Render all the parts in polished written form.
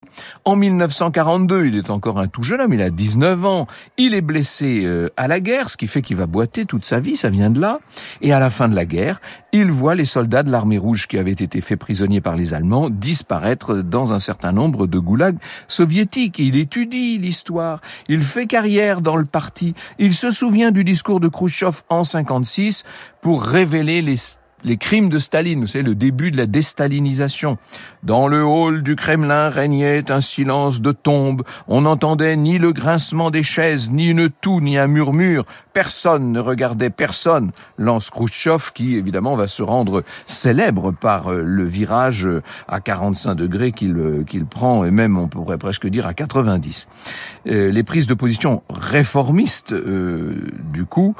En 1942, il est encore un tout jeune homme, il a 19 ans. Il est blessé à la guerre, ce qui fait qu'il va boiter toute sa vie, ça vient de là. Et à la fin de la guerre, il voit les soldats de l'armée rouge qui avaient été faits prisonniers par les Allemands disparaître dans un certain nombre de goulags soviétiques. Il étudie l'histoire, il fait carrière dans le parti, il se souvient du discours de Khrouchtchev en 56 pour révéler les crimes de Staline, vous savez, le début de la déstalinisation. Dans le hall du Kremlin régnait un silence de tombe. On n'entendait ni le grincement des chaises, ni une toux, ni un murmure. Personne ne regardait personne. Lance Khrouchtchev, qui évidemment va se rendre célèbre par le virage à 45 degrés qu'il prend, et même on pourrait presque dire à 90. Les prises de position réformistes du coup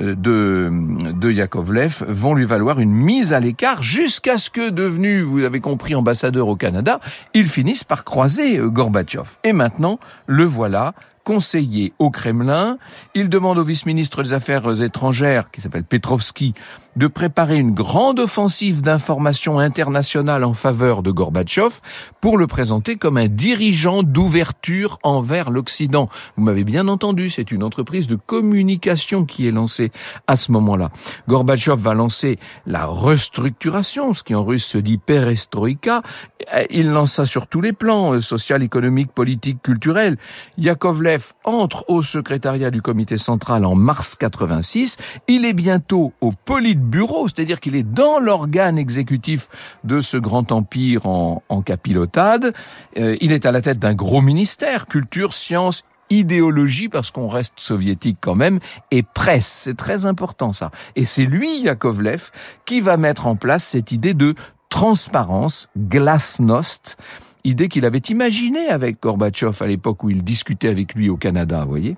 de Yakovlev vont lui valoir une mise à l'écart jusqu'à ce que, devenu, vous avez compris, ambassadeur au Canada, il finisse par croiser Gorbatchev. Et maintenant, le voilà, conseiller au Kremlin. Il demande au vice-ministre des Affaires étrangères, qui s'appelle Petrovski, de préparer une grande offensive d'information internationale en faveur de Gorbatchev pour le présenter comme un dirigeant d'ouverture envers l'Occident. Vous m'avez bien entendu, c'est une entreprise de communication qui est lancée à ce moment-là. Gorbatchev va lancer la restructuration, ce qui en russe se dit perestroïka. Il lance ça sur tous les plans, social, économique, politique, culturel. Yakovlev entre au secrétariat du comité central en mars 86. Il est bientôt au Politburo, c'est-à-dire qu'il est dans l'organe exécutif de ce grand empire en capilotade. Il est à la tête d'un gros ministère, culture, sciences, idéologie, parce qu'on reste soviétique quand même, et presse, c'est très important ça. Et c'est lui, Yakovlev, qui va mettre en place cette idée de transparence, glasnost, idée qu'il avait imaginée avec Gorbatchev à l'époque où il discutait avec lui au Canada, vous voyez.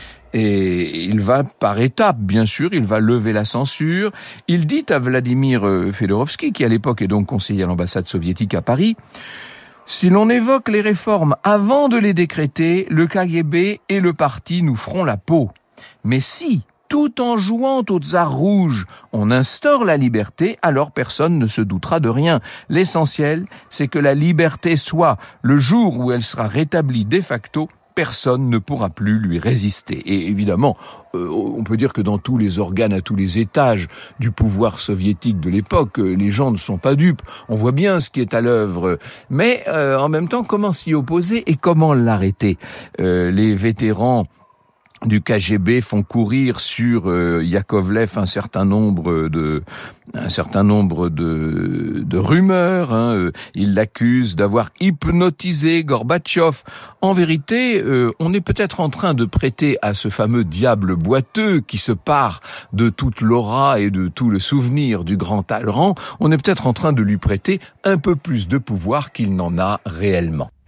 Et il va par étapes, bien sûr, il va lever la censure. Il dit à Vladimir Fedorovski, qui à l'époque est donc conseiller à l'ambassade soviétique à Paris, « Si l'on évoque les réformes avant de les décréter, le KGB et le parti nous feront la peau. Mais si, tout en jouant au tsar rouge, on instaure la liberté, alors personne ne se doutera de rien. L'essentiel, c'est que la liberté soit, le jour où elle sera rétablie de facto, personne ne pourra plus lui résister. » Et évidemment, on peut dire que dans tous les organes, à tous les étages du pouvoir soviétique de l'époque, les gens ne sont pas dupes. On voit bien ce qui est à l'œuvre. Mais en même temps, comment s'y opposer et comment l'arrêter ? Les vétérans du KGB font courir sur Yakovlev un certain nombre de rumeurs. Ils l'accusent d'avoir hypnotisé Gorbatchev. En vérité, on est peut-être en train de prêter à ce fameux diable boiteux qui se pare de toute l'aura et de tout le souvenir du grand Talleyrand, on est peut-être en train de lui prêter un peu plus de pouvoir qu'il n'en a réellement.